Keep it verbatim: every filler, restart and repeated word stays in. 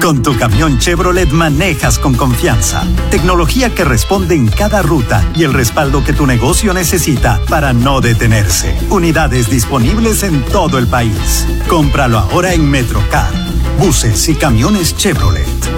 Con tu camión Chevrolet manejas con confianza. Tecnología que responde en cada ruta y el respaldo que tu negocio necesita para no detenerse. Unidades disponibles en todo el país. Cómpralo ahora en Metrocar. Buses y camiones Chevrolet.